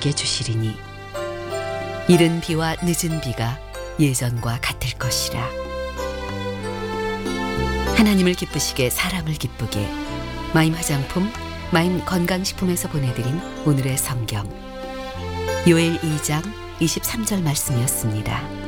깨끗하게 주시리니 이른 비와 늦은 비가 예전과 같을 것이라. 하나님을 기쁘시게 사람을 기쁘게. 마임 화장품, 마임 건강식품에서 보내드린 오늘의 성경 요엘 2장 23절 말씀이었습니다.